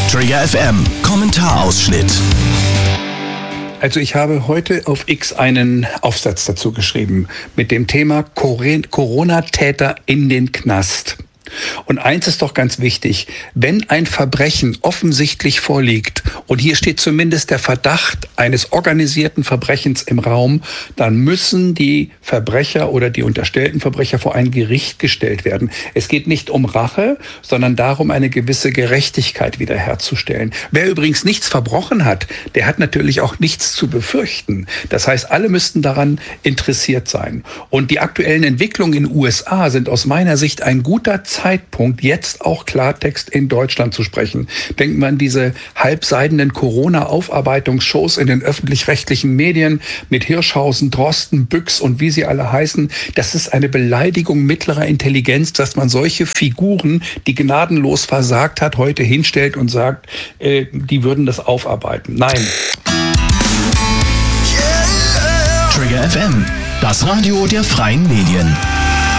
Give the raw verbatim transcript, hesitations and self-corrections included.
Trigger F M, Kommentarausschnitt. Also ich habe heute auf X einen Aufsatz dazu geschrieben mit dem Thema Corona-Täter in den Knast. Und eins ist doch ganz wichtig, wenn ein Verbrechen offensichtlich vorliegt und hier steht zumindest der Verdacht eines organisierten Verbrechens im Raum, dann müssen die Verbrecher oder die unterstellten Verbrecher vor ein Gericht gestellt werden. Es geht nicht um Rache, sondern darum, eine gewisse Gerechtigkeit wiederherzustellen. Wer übrigens nichts verbrochen hat, der hat natürlich auch nichts zu befürchten. Das heißt, alle müssten daran interessiert sein. Und die aktuellen Entwicklungen in den U S A sind aus meiner Sicht ein guter Zeitpunkt, jetzt auch Klartext in Deutschland zu sprechen. Denkt man an diese halbseidenen Corona-Aufarbeitungsshows in den öffentlich-rechtlichen Medien mit Hirschhausen, Drosten, Büchs und wie sie alle heißen. Das ist eine Beleidigung mittlerer Intelligenz, dass man solche Figuren, die gnadenlos versagt hat, heute hinstellt und sagt, äh, die würden das aufarbeiten. Nein. Trigger F M, das Radio der freien Medien.